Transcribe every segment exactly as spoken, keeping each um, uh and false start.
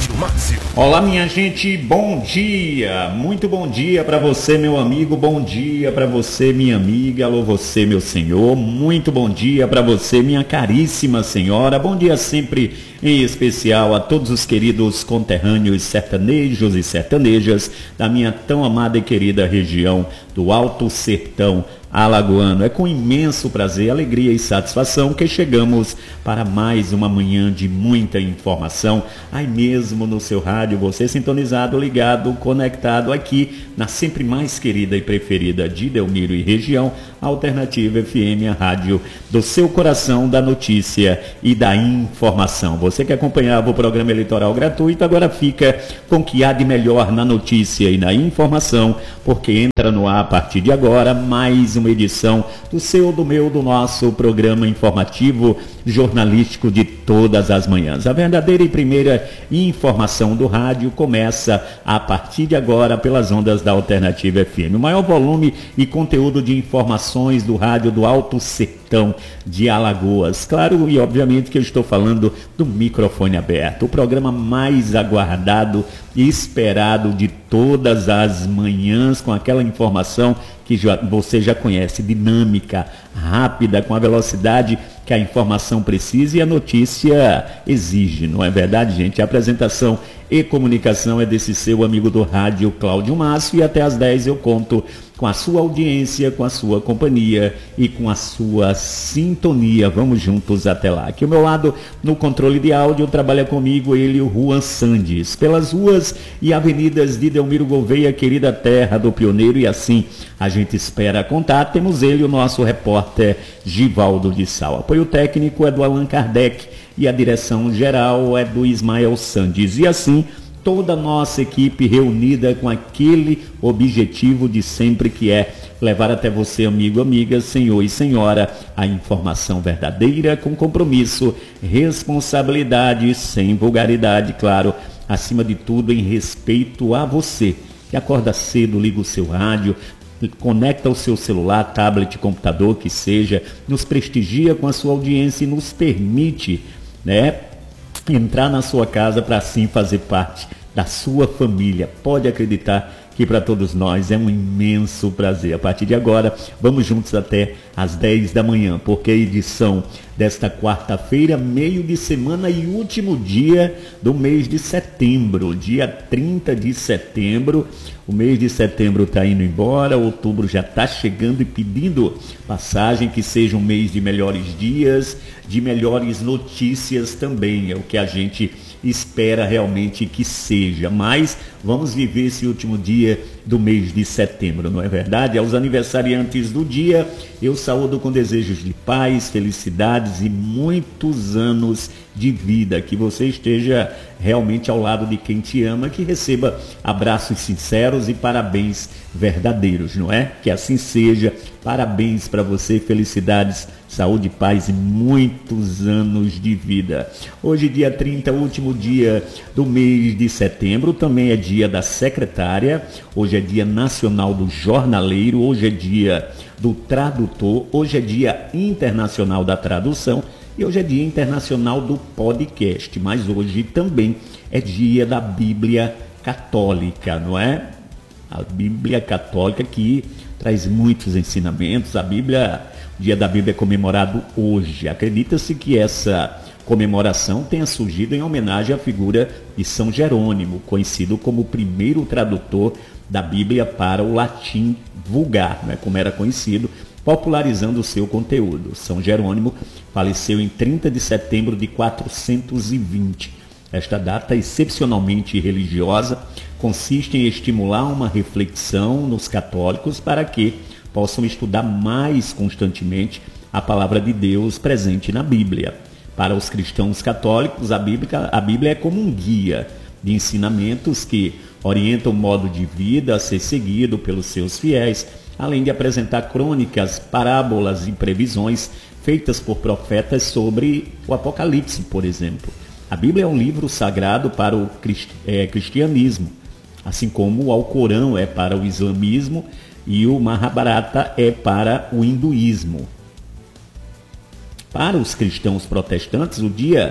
Rádio Márcio. Olá, minha gente, bom dia, muito bom dia para você, meu amigo, bom dia para você, minha amiga, alô você, meu senhor, muito bom dia para você, minha caríssima senhora, bom dia sempre, em especial a todos os queridos conterrâneos sertanejos e sertanejas da minha tão amada e querida região do Alto Sertão alagoano. É com imenso prazer, alegria e satisfação que chegamos para mais uma manhã de muita informação, aí mesmo no seu rádio, você sintonizado, ligado, conectado aqui na sempre mais querida e preferida de Delmiro e região, Alternativa F M, a rádio do seu coração, da notícia e da informação. Você que acompanhava o programa eleitoral gratuito, agora fica com o que há de melhor na notícia e na informação, porque entra no ar a partir de agora mais uma edição do seu, do meu, do nosso programa informativo jornalístico de todas as manhãs. A verdadeira e primeira informação do rádio começa a partir de agora pelas ondas da Alternativa F M. O maior volume e conteúdo de informações do rádio do Alto Sertão de Alagoas. Claro, e obviamente que eu estou falando do microfone aberto, o programa mais aguardado e esperado de todas as manhãs, com aquela informação que já, você já conhece, dinâmica, rápida, com a velocidade que a informação precisa e a notícia exige, não é verdade, gente? A apresentação e comunicação é desse seu amigo do rádio, Cláudio Márcio, e até às dez eu conto com a sua audiência, com a sua companhia e com a sua sintonia. Vamos juntos até lá. Aqui ao meu lado, no controle de áudio, trabalha comigo ele, o Juan Sandes, pelas ruas e avenidas de Delmiro Gouveia, querida terra do pioneiro, e assim a gente espera contar. Temos ele, o nosso repórter Givaldo de Sal. Apoio técnico é do Allan Kardec e a direção geral é do Ismael Sandes. E assim, toda a nossa equipe reunida com aquele objetivo de sempre, que é levar até você, amigo, amiga, senhor e senhora, a informação verdadeira, com compromisso, responsabilidade, sem vulgaridade, claro, acima de tudo em respeito a você, que acorda cedo, liga o seu rádio, conecta o seu celular, tablet, computador, que seja, nos prestigia com a sua audiência e nos permite, né, entrar na sua casa para assim fazer parte da sua família. Pode acreditar que para todos nós é um imenso prazer. A partir de agora, vamos juntos até às dez da manhã, porque a edição desta quarta-feira, meio de semana e último dia do mês de setembro, dia trinta de setembro. O mês de setembro está indo embora, outubro já está chegando e pedindo passagem, que seja um mês de melhores dias, de melhores notícias também, é o que a gente espera realmente que seja. Mas vamos viver esse último dia do mês de setembro, não é verdade? Aos aniversariantes do dia, eu saúdo com desejos de paz, felicidades e muitos anos de vida, que você esteja realmente ao lado de quem te ama, que receba abraços sinceros e parabéns verdadeiros, não é? Que assim seja. Parabéns para você, felicidades, saúde, paz e muitos anos de vida. Hoje, dia trinta, último dia do mês de setembro, também é dia da secretária, hoje é dia nacional do jornaleiro, hoje é dia do tradutor, hoje é dia internacional da tradução e hoje é dia internacional do podcast, mas hoje também é dia da Bíblia Católica, não é? A Bíblia Católica que traz muitos ensinamentos. A Bíblia, o dia da Bíblia é comemorado hoje. Acredita-se que essa comemoração tenha surgido em homenagem à figura de São Jerônimo, conhecido como o primeiro tradutor da Bíblia para o latim vulgar, né, como era conhecido, popularizando o seu conteúdo. São Jerônimo faleceu em trinta de setembro de quatrocentos e vinte. Esta data excepcionalmente religiosa consiste em estimular uma reflexão nos católicos para que possam estudar mais constantemente a palavra de Deus presente na Bíblia. Para os cristãos católicos, a Bíblia, a Bíblia é como um guia de ensinamentos que orientam o modo de vida a ser seguido pelos seus fiéis, além de apresentar crônicas, parábolas e previsões feitas por profetas sobre o Apocalipse, por exemplo. A Bíblia é um livro sagrado para o cristianismo, assim como o Alcorão é para o islamismo e o Mahabharata é para o hinduísmo. Para os cristãos protestantes, o dia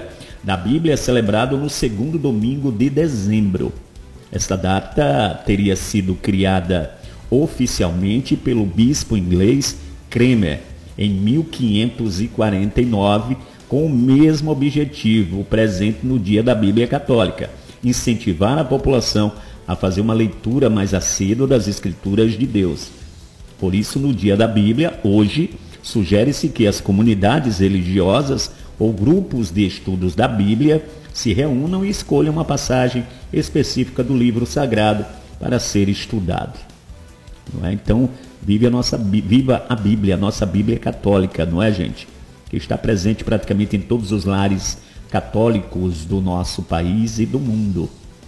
da Bíblia é celebrado no segundo domingo de dezembro. Esta data teria sido criada oficialmente pelo bispo inglês Cremer em mil quinhentos e quarenta e nove, com o mesmo objetivo presente no Dia da Bíblia Católica: incentivar a população a fazer uma leitura mais assídua das Escrituras de Deus. Por isso, no Dia da Bíblia, hoje, sugere-se que as comunidades religiosas ou grupos de estudos da Bíblia se reúnam e escolham uma passagem específica do livro sagrado para ser estudado. Não é? Então, vive a nossa, viva a Bíblia, a nossa Bíblia católica, não é, gente? Que está presente praticamente em todos os lares católicos do nosso país e do mundo.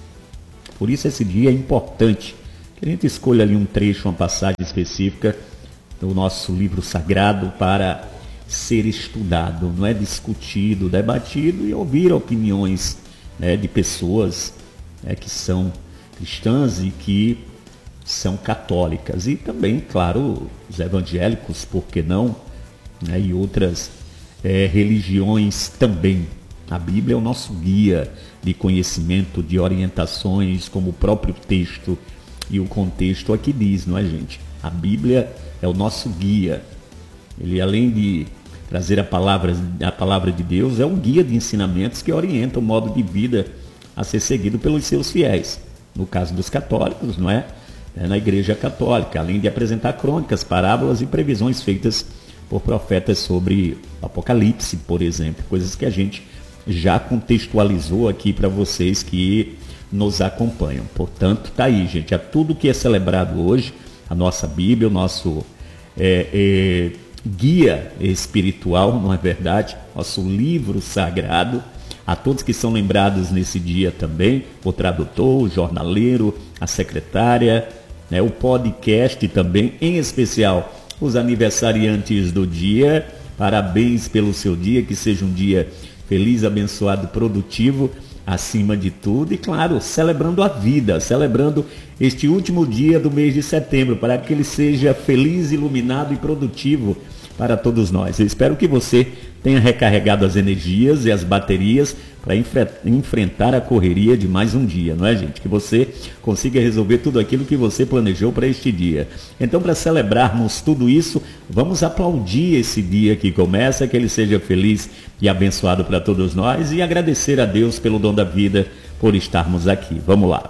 Por isso esse dia é importante que a gente escolha ali um trecho, uma passagem específica do nosso livro sagrado para ser estudado, não é discutido, debatido e ouvir opiniões, né, de pessoas, né, que são cristãs e que são católicas. E também, claro, os evangélicos, por que não, né, e outras é, religiões também. A Bíblia é o nosso guia de conhecimento, de orientações, como o próprio texto e o contexto aqui diz, não é, gente? A Bíblia é o nosso guia. Ele, além de trazer a palavra, a palavra de Deus, é um guia de ensinamentos que orienta o modo de vida a ser seguido pelos seus fiéis. No caso dos católicos, não é? É na Igreja Católica, além de apresentar crônicas, parábolas e previsões feitas por profetas sobre Apocalipse, por exemplo, coisas que a gente já contextualizou aqui para vocês que nos acompanham. Portanto, tá aí, gente, a tudo que é celebrado hoje, a nossa Bíblia, o nosso é, é, guia espiritual, não é verdade? Nosso livro sagrado, a todos que são lembrados nesse dia também, o tradutor, o jornaleiro, a secretária, né, o podcast também, em especial os aniversariantes do dia. Parabéns pelo seu dia, que seja um dia feliz, abençoado, produtivo, acima de tudo, e claro, celebrando a vida, celebrando este último dia do mês de setembro, para que ele seja feliz, iluminado e produtivo para todos nós. Eu espero que você tenha recarregado as energias e as baterias para enfrentar a correria de mais um dia, não é, gente? Que você consiga resolver tudo aquilo que você planejou para este dia. Então, para celebrarmos tudo isso, vamos aplaudir esse dia que começa, que ele seja feliz e abençoado para todos nós, e agradecer a Deus pelo dom da vida, por estarmos aqui. Vamos lá.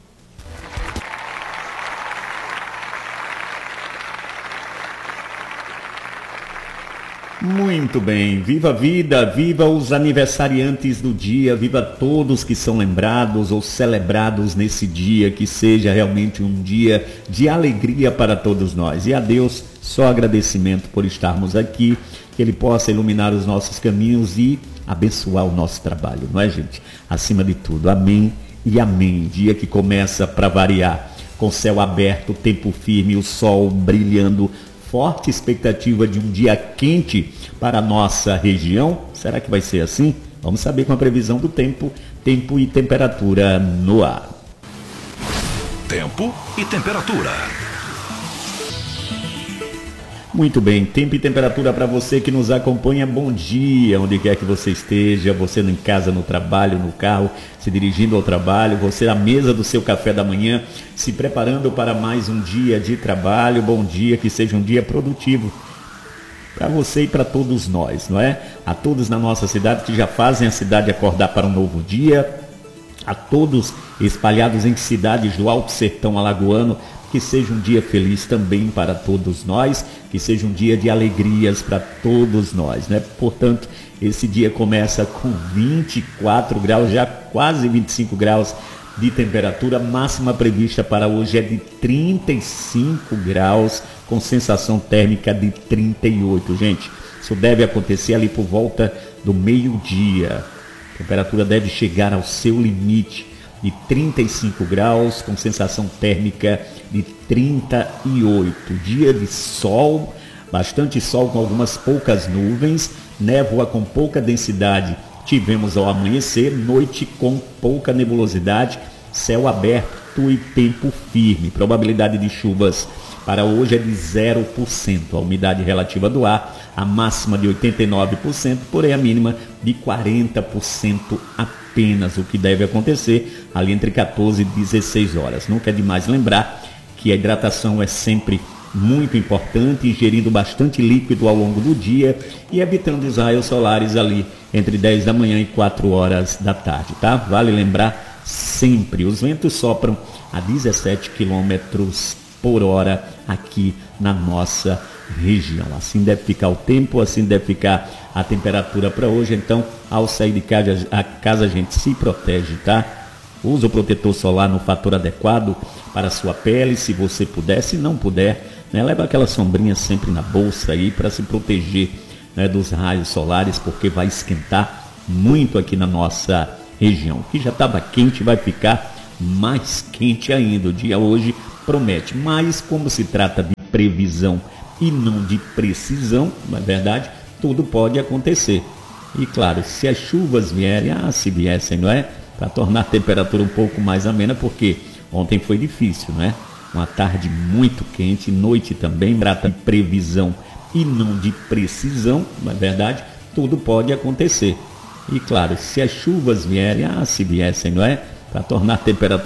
Muito bem, viva a vida, viva os aniversariantes do dia, viva todos que são lembrados ou celebrados nesse dia, que seja realmente um dia de alegria para todos nós. E a Deus, só agradecimento por estarmos aqui, que Ele possa iluminar os nossos caminhos e abençoar o nosso trabalho, não é, gente? Acima de tudo, amém e amém. Dia que começa, para variar, com céu aberto, tempo firme, o sol brilhando, forte expectativa de um dia quente para a nossa região. Será que vai ser assim? Vamos saber com a previsão do tempo, tempo e temperatura no ar. Tempo e temperatura. Muito bem, tempo e temperatura para você que nos acompanha. Bom dia, onde quer que você esteja, você em casa, no trabalho, no carro, se dirigindo ao trabalho, você à mesa do seu café da manhã, se preparando para mais um dia de trabalho. Bom dia, que seja um dia produtivo para você e para todos nós, não é? A todos na nossa cidade que já fazem a cidade acordar para um novo dia, a todos espalhados em cidades do Alto Sertão Alagoano, que seja um dia feliz também para todos nós, que seja um dia de alegrias para todos nós, né? Portanto, esse dia começa com vinte e quatro graus, já quase vinte e cinco graus de temperatura. Máxima prevista para hoje é de trinta e cinco graus, com sensação térmica de trinta e oito. Gente, isso deve acontecer ali por volta do meio-dia. A temperatura deve chegar ao seu limite de trinta e cinco graus, com sensação térmica de trinta e oito. Dia de sol, bastante sol com algumas poucas nuvens, névoa com pouca densidade tivemos ao amanhecer, noite com pouca nebulosidade, céu aberto e tempo firme. Probabilidade de chuvas para hoje é de zero por cento. A umidade relativa do ar, a máxima de oitenta e nove por cento, porém a mínima de quarenta por cento apenas, o que deve acontecer ali entre quatorze e dezesseis horas. Nunca é demais lembrar que a hidratação é sempre muito importante, ingerindo bastante líquido ao longo do dia e evitando os raios solares ali entre dez da manhã e quatro horas da tarde, tá? Vale lembrar sempre, os ventos sopram a dezessete quilômetros por hora aqui na nossa região. Assim deve ficar o tempo, assim deve ficar a temperatura para hoje. Então, ao sair de casa, a casa a gente se protege, tá? Usa o protetor solar no fator adequado para a sua pele, se você puder. Se não puder, né, leva aquela sombrinha sempre na bolsa aí para se proteger, né, dos raios solares, porque vai esquentar muito aqui na nossa região. O que já estava quente vai ficar mais quente ainda. O dia hoje promete, mas como se trata de previsão e não de precisão, na verdade, tudo pode acontecer. E claro, se as chuvas vierem, ah, se viessem, não é? Para tornar a temperatura um pouco mais amena, porque ontem foi difícil, não é? Uma tarde muito quente, noite também, trata de previsão e não de precisão, na verdade, tudo pode acontecer. E claro, se as chuvas vierem, ah, se viessem, não é? Para tornar a temperatura